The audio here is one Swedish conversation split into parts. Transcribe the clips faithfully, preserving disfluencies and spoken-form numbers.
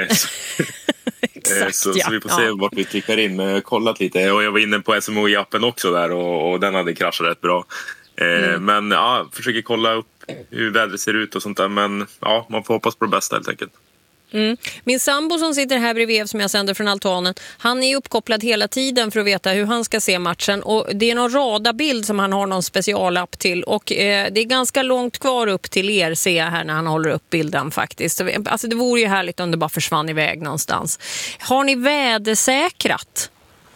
så, Exakt, så, ja. så vi får se ja. vart vi klickar in. Men jag har kollat lite och jag var inne på S M O I-appen också där och, och den hade kraschat rätt bra. Eh, mm. Men ja, försöker kolla upp hur vädret ser ut och sånt där. Men ja, man får hoppas på det bästa helt enkelt. Mm. Min sambo som sitter här bredvid som jag sänder från altanen, han är uppkopplad hela tiden för att veta hur han ska se matchen, och det är någon radarbild som han har någon specialapp till, och eh, det är ganska långt kvar upp till er, ser jag här när han håller upp bilden faktiskt. Alltså det vore ju härligt om det bara försvann iväg någonstans. Har ni vädersäkrat?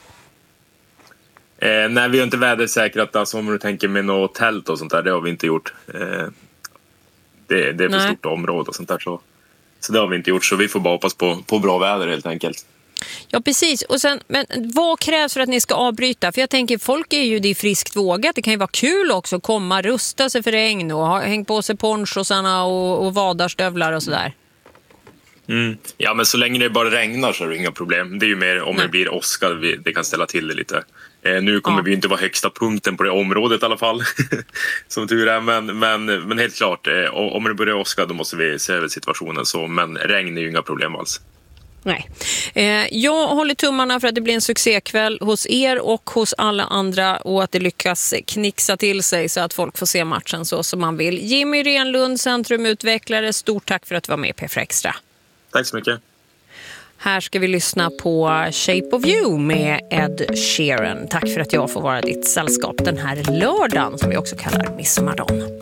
Eh, nej, vi har inte vädersäkrat, alltså om du tänker med något tält och sånt där, det har vi inte gjort. Eh, det, det är för nej. Stort område och sånt där, så Så det har vi inte gjort, så vi får bara hoppas på, på bra väder helt enkelt. Ja, precis. Och sen, men vad krävs för att ni ska avbryta? För jag tänker, folk är ju det friskt vågat. Det kan ju vara kul också att komma, rusta sig för regn och ha, häng på sig ponchosarna och, och vadarstövlar och sådär. Mm. Ja, men så länge det bara regnar så är det inga problem. Det är ju mer om Nej. det blir åska, det kan ställa till det lite. Eh, nu kommer ja. vi inte vara högsta punkten på det området i alla fall. Som tur är, men, men, men helt klart, eh, om det börjar åska då måste vi se över situationen. Så, men regn är ju inga problem alls. Nej. Eh, jag håller tummarna för att det blir en succékväll hos er och hos alla andra, och att det lyckas knixa till sig så att folk får se matchen så som man vill. Jimmy Renlund, centrumutvecklare, stort tack för att du var med i P F Extra. Tack så mycket. Här ska vi lyssna på Shape of You med Ed Sheeran. Tack för att jag får vara ditt sällskap den här lördagen som vi också kallar midsommardagen.